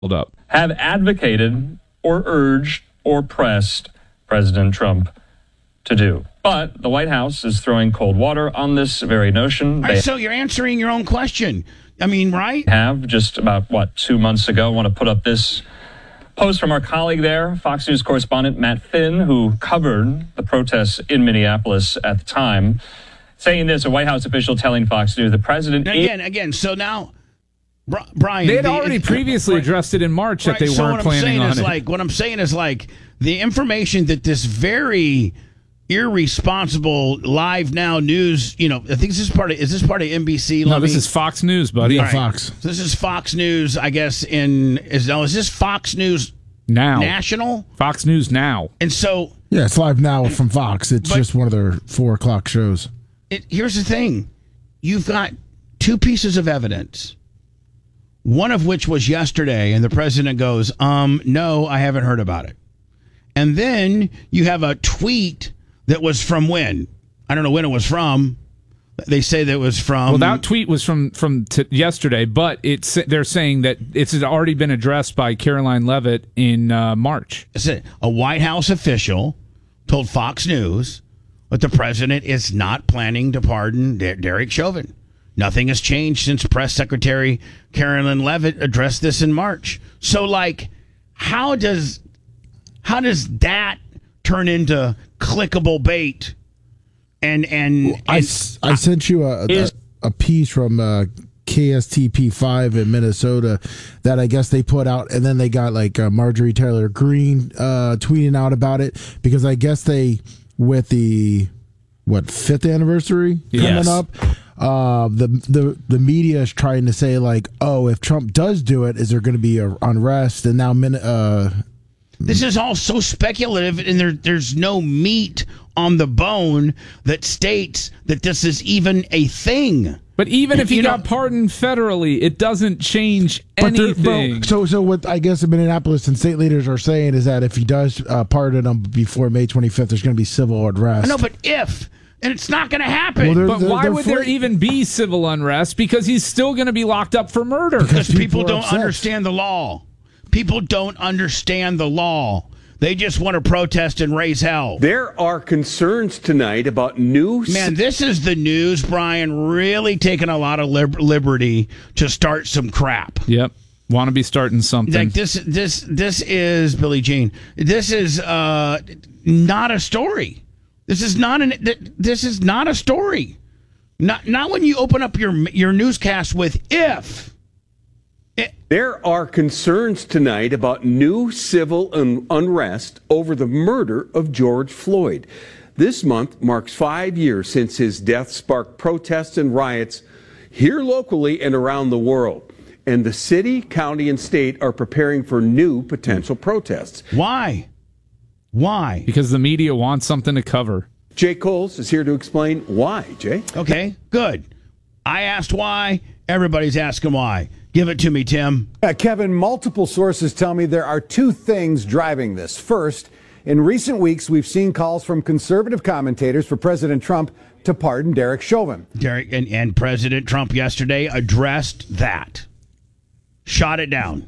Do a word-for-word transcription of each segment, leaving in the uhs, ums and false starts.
Hold up. have advocated or urged or pressed President Trump to do. But the White House is throwing cold water on this very notion. All right, so you're answering your own question. I mean, right? Have just about, what, two months ago, I want to put up this post from our colleague there, Fox News correspondent Matt Finn, who covered the protests in Minneapolis at the time, saying this, a White House official telling Fox News the president... Again, again, so now... Brian, they had the, already previously right, addressed it in March that right, they so weren't what planning I'm saying on is it. Like, what I'm saying is like the information that this very irresponsible live now news, you know, I think this is part of, is this part of N B C? No, this is Fox News, buddy. Yeah, right. Fox. So this is Fox News, I guess, in, is, no, is this Fox News Now? National? Fox News Now. And so. Yeah, it's live now from Fox. It's just one of their four o'clock shows. It, here's the thing. You've got two pieces of evidence. One of which was yesterday, and the president goes, um, no, I haven't heard about it. And then you have a tweet that was from when? I don't know when it was from. They say that it was from... Well, that tweet was from, from t- yesterday, but it's they're saying that it's already been addressed by Caroline Leavitt in uh, March. A White House official told Fox News that the president is not planning to pardon Der- Derek Chauvin. Nothing has changed since Press Secretary Caroline Leavitt addressed this in March. So, like, how does how does that turn into clickable bait? And and, and I, I sent you a a, a piece from uh, K S T P five in Minnesota that I guess they put out, and then they got like uh, Marjorie Taylor Greene uh, tweeting out about it because I guess they with the what fifth anniversary coming yes. up. Uh, the the the media is trying to say like, oh, if Trump does do it, is there going to be a unrest? And now, uh, this is all so speculative, and there there's no meat on the bone that states that this is even a thing. But even if he you got know, pardoned federally, it doesn't change but anything. But, so, so what I guess the Minneapolis and state leaders are saying is that if he does uh, pardon him before May twenty-fifth, there's going to be civil unrest. No, but if. And it's not going to happen. Well, they're, but they're, why they're would free. there even be civil unrest? Because he's still going to be locked up for murder. Because people, people don't upset. understand the law. People don't understand the law. They just want to protest and raise hell. There are concerns tonight about new... Man, this is the news, Brian, really taking a lot of lib- liberty to start some crap. Yep. Want to be starting something. Like this, this, this is, Billie Jean, this is uh, not a story. This is not an. This is not a story. Not not when you open up your your newscast with if. It, there are concerns tonight about new civil un- unrest over the murder of George Floyd. This month marks five years since his death sparked protests and riots here locally and around the world. And the city, county, and state are preparing for new potential protests. Why? Why? Because the media wants something to cover. Jay Coles is here to explain why, Jay. Okay, good. I asked why. Everybody's asking why. Give it to me, Tim. Uh, Kevin, multiple sources tell me there are two things driving this. First, in recent weeks, we've seen calls from conservative commentators for President Trump to pardon Derek Chauvin. Derek and, and President Trump yesterday addressed that. Shot it down.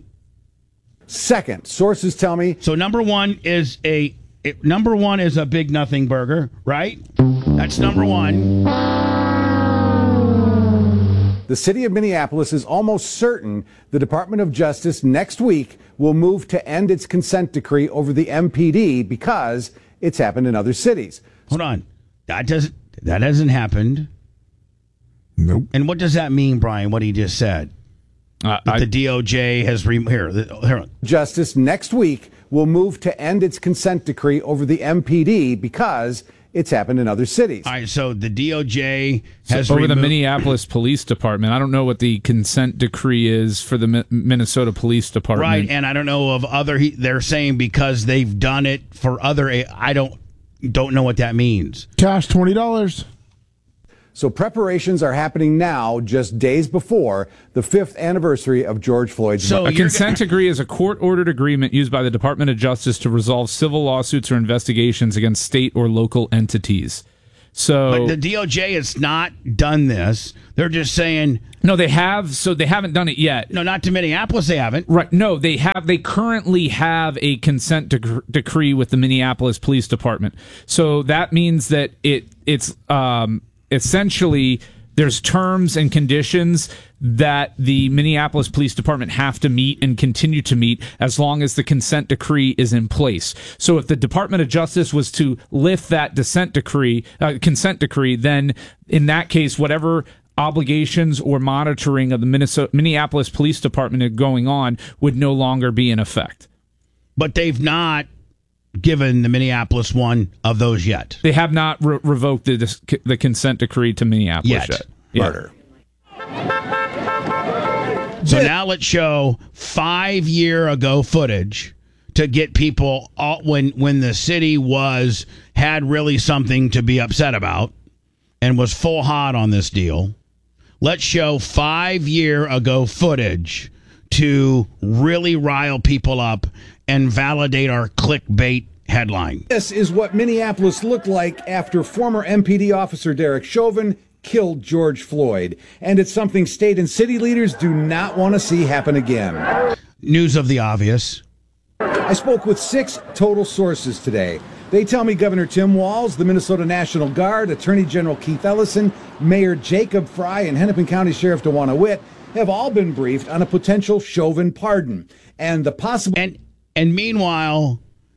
Second, sources tell me... So number one is a it, number one is a big nothing burger, right? That's number one. The city of Minneapolis is almost certain the Department of Justice next week will move to end its consent decree over the M P D because it's happened in other cities. Hold on. That doesn't that hasn't happened. Nope. And what does that mean, Brian, what he just said? Uh, That I, the D O J has re- here, here. Justice next week will move to end its consent decree over the M P D because it's happened in other cities. All right, so the D O J so has over removed- the Minneapolis Police Department. I don't know what the consent decree is for the Mi- Minnesota Police Department. Right, and I don't know of other. He, they're saying because they've done it for other. I don't don't know what that means. Cash twenty dollars. So preparations are happening now, just days before the fifth anniversary of George Floyd's So murder. A consent decree is a court-ordered agreement used by the Department of Justice to resolve civil lawsuits or investigations against state or local entities. So But the D O J has not done this. They're just saying, no, they have. So they haven't done it yet. no, not to Minneapolis. They haven't. Right? No, they have. They currently have a consent dec- decree with the Minneapolis Police Department. So that means that it it's um, essentially there's terms and conditions that the Minneapolis Police Department have to meet and continue to meet as long as the consent decree is in place. So if the Department of Justice was to lift that dissent decree, uh, consent decree, then in that case, whatever obligations or monitoring of the Minnesota, Minneapolis Police Department going on would no longer be in effect. But they've not given the Minneapolis one of those yet. They have not re- revoked the dis- the consent decree to Minneapolis Yet. yet. Yeah. Murder. So now let's show five year ago footage to get people all, when when the city was had really something to be upset about and was full hot on this deal. Let's show five year ago footage to really rile people up and validate our clickbait headline. This is what Minneapolis looked like after former M P D officer Derek Chauvin killed George Floyd. And it's something state and city leaders do not want to see happen again. News of the obvious. I spoke with six total sources today. They tell me Governor Tim Walz, the Minnesota National Guard, Attorney General Keith Ellison, Mayor Jacob Fry, and Hennepin County Sheriff DeWanna Witt have all been briefed on a potential Chauvin pardon and the possible... And and meanwhile,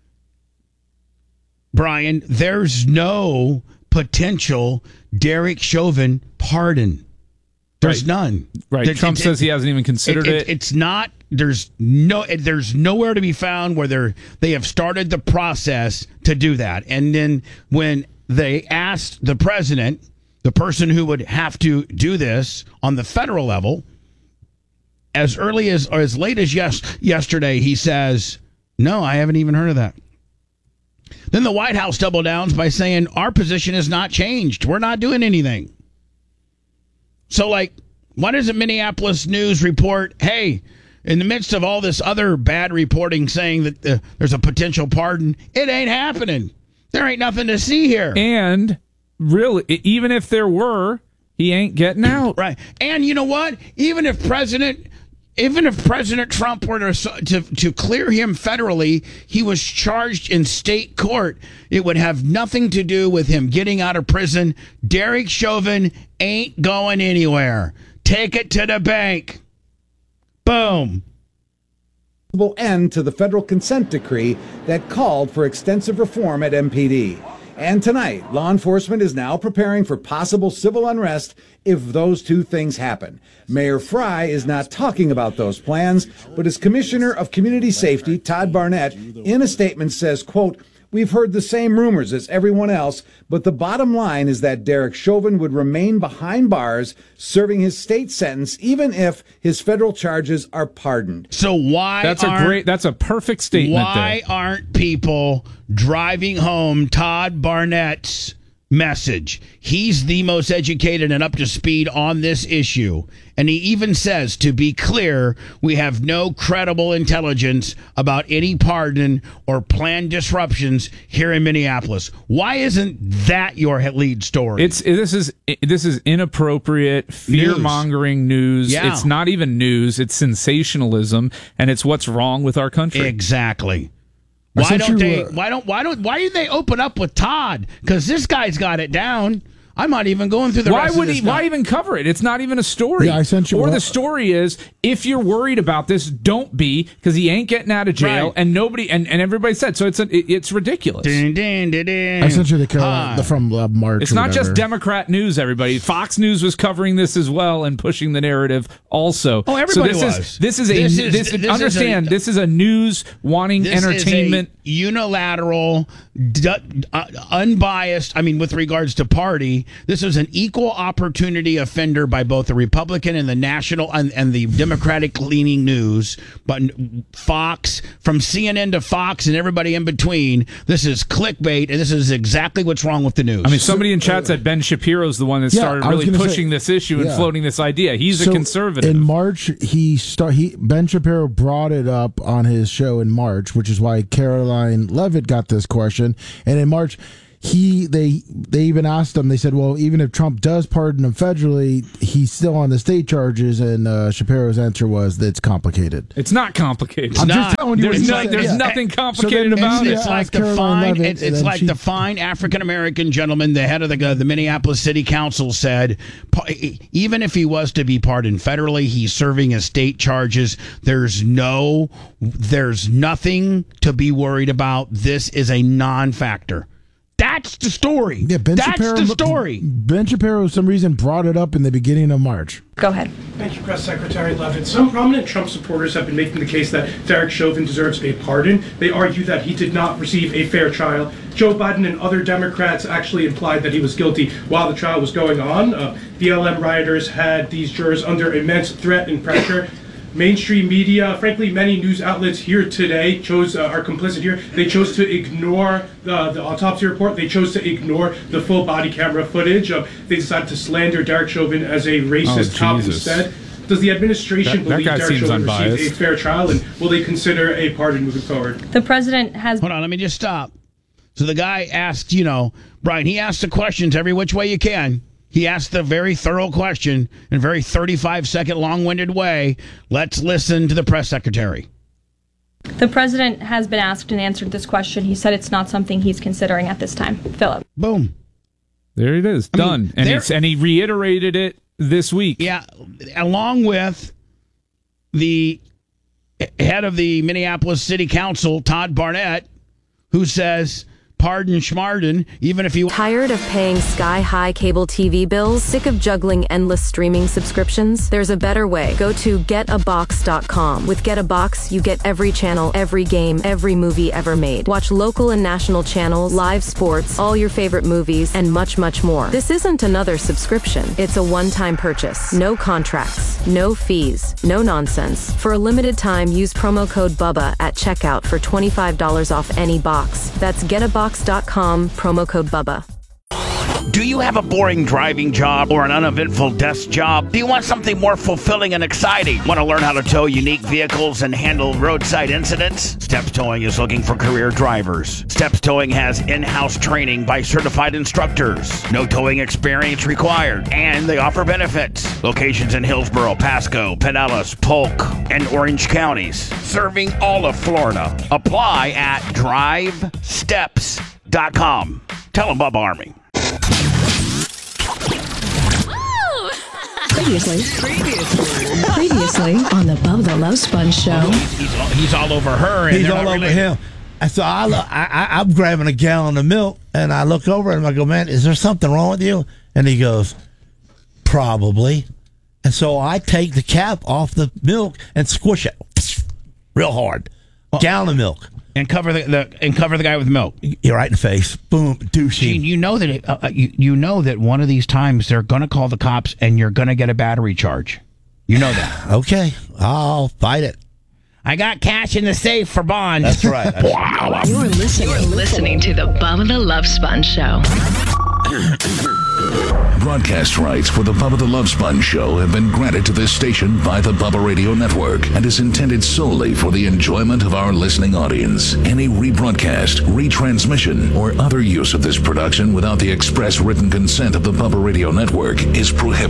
Brian, there's no potential Derek Chauvin pardon. There's Right. none. Right. It- Trump it- says he hasn't even considered it, it. it. It's not. There's no. it- There's nowhere to be found where they're they have started the process to do that. And then when they asked the president, the person who would have to do this on the federal level, as early as or as late as yes yesterday, he says, "No, I haven't even heard of that." Then the White House double downs by saying our position has not changed. We're not doing anything. So, like, why doesn't Minneapolis News report, hey, in the midst of all this other bad reporting saying that uh, there's a potential pardon, it ain't happening. There ain't nothing to see here. And really, even if there were, he ain't getting out. Right. And you know what? Even if President... Even if President Trump were to, to to clear him federally, he was charged in state court. It would have nothing to do with him getting out of prison. Derek Chauvin ain't going anywhere. Take it to the bank. Boom. end to the federal consent decree that called for extensive reform at M P D. And tonight, law enforcement is now preparing for possible civil unrest if those two things happen. Mayor Fry is not talking about those plans, but as Commissioner of Community Safety, Todd Barnett, in a statement says, quote, "We've heard the same rumors as everyone else, but the bottom line is that Derek Chauvin would remain behind bars serving his state sentence even if his federal charges are pardoned." So why That's a aren't- great. That's a perfect statement. Why there. aren't people driving home Todd Barnett's message? He's the most educated and up to speed on this issue. And he even says, to be clear, we have no credible intelligence about any pardon or planned disruptions here in Minneapolis. Why isn't that your lead story? It's this is this is inappropriate fear mongering news. Yeah. It's not even news. It's sensationalism, and it's what's wrong with our country. Exactly. I Why sent don't you, they? uh, Why don't? Why don't? Why did they open up with Todd? Because this guy's got it down. I'm not even going through the Why rest would of he? this Why stuff. even cover it? It's not even a story. Yeah, I sent you Or one. the story is, if you're worried about this, don't be, because he ain't getting out of jail, Right. and nobody and, and everybody said so. It's a, it, it's ridiculous. Dun, dun, dun, dun. I sent you the, Ah. the from uh, March. It's or not just whatever. Democrat news, everybody. Fox News was covering this as well and pushing the narrative also. Oh, everybody so this was. Is, this is a This this, is- this is understand a- this is a news wanting This entertainment. is a unilateral, d- uh, unbiased. I mean, with regards to party, this is an equal opportunity offender by both the Republican and the national and, and the Democratic leaning news. But Fox, from C N N to Fox and everybody in between, this is clickbait, and this is exactly what's wrong with the news. I mean, somebody in chat said Ben Shapiro's the one that Yeah, started I was really gonna say- pushing this issue and yeah. floating this idea. He's So, a conservative. In March, he start he Ben Shapiro brought it up on his show in March, which is why Caroline Levitt got this question. And in March, he they they even asked him. They said, "Well, even if Trump does pardon him federally, he's still on the state charges." And uh, Shapiro's answer was that it's complicated. It's not complicated. I'm not. just telling you. There's, what he no, said. there's Yeah. nothing So complicated then- about and it. It's Yeah, like ask the Caroline fine. Leavitt, It's, and it's then like she- the fine African American gentleman, the head of the uh, the Minneapolis City Council, said. pa- Even if he was to be pardoned federally, he's serving his state charges. There's no, there's nothing to be worried about. This is a non-factor. That's the story. Yeah, Ben That's Shapiro, the story. Ben Shapiro, for some reason, brought it up in the beginning of March. Go ahead. Thank you, Press Secretary Leavitt. Some prominent Trump supporters have been making the case that Derek Chauvin deserves a pardon. They argue that he did not receive a fair trial. Joe Biden and other Democrats actually implied that he was guilty while the trial was going on. Uh, B L M rioters had these jurors under immense threat and pressure. Mainstream media, frankly, many news outlets here today chose uh, are complicit here. They chose to ignore the, the autopsy report. They chose to ignore the full body camera footage. Uh, they decided to slander Derek Chauvin as a racist Oh, cop Jesus. instead. Does the administration That- that believe guy Derek seems Chauvin unbiased. received a fair trial, and will they consider a pardon moving forward? The president has Hold on, let me just stop. So the guy asked, you know, Brian, he asked the questions every which way you can. He asked a very thorough question in a very thirty-five second long-winded way. Let's listen to the press secretary. the president has been asked and answered this question. He said it's not something he's considering at this time. Philip. Boom. There it is, I mean, done. and there- it's and he reiterated it this week. Yeah, along with the head of the Minneapolis City Council, Todd Barnett, who says, pardon Schmarden, even if he... Tired of paying sky-high cable T V bills? Sick of juggling endless streaming subscriptions? There's a better way. Go to get a box dot com. With Get a Box, you get every channel, every game, every movie ever made. Watch local and national channels, live sports, all your favorite movies, and much, much more. This isn't another subscription. It's a one-time purchase. No contracts, no fees, no nonsense. For a limited time, use promo code BUBBA at checkout for twenty-five dollars off any box. That's get a box dot com, promo code BUBBA. Do you have a boring driving job or an uneventful desk job? Do you want something more fulfilling and exciting? Want to learn how to tow unique vehicles and handle roadside incidents? Steps Towing is looking for career drivers. Steps Towing has in-house training by certified instructors. No towing experience required. And they offer benefits. Locations in Hillsborough, Pasco, Pinellas, Polk, and Orange counties. Serving all of Florida. Apply at drive steps dot com. Tell them Bubba Army. Previously, previously on the Bubba the Love Sponge show. He's all, he's all over her. And He's they're all not over related. him. And so I, look, I, I, I'm grabbing a gallon of milk, and I look over at him. I go, man, is there something wrong with you? And he goes, probably. And so I take the cap off the milk and squish it real hard. Gallon of milk. And cover the, the and cover the guy with milk. You're right in the face. Boom, douchey. Gene, you know that it, uh, you you know that one of these times they're going to call the cops and you're going to get a battery charge. You know that. Okay, I'll fight it. I got cash in the safe for bond. That's right. You're listening, You're listening to the Bubba the Love Sponge show. Broadcast rights for the Bubba the Love Sponge show have been granted to this station by the Bubba Radio Network and is intended solely for the enjoyment of our listening audience. Any rebroadcast, retransmission, or other use of this production without the express written consent of the Bubba Radio Network is prohibited.